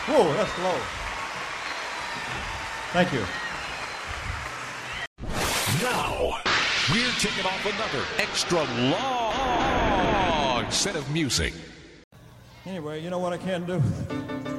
Whoa, that's low. Thank you. Now, we're kicking off another extra long set of music. Anyway, you know what I can do?